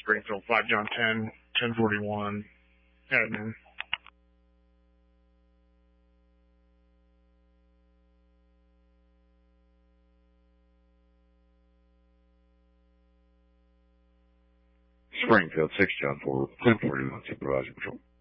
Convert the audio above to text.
Springfield, 5 John 10, 1041, admin. Springfield, 6 John 4, 1041, Supervisor Patrol.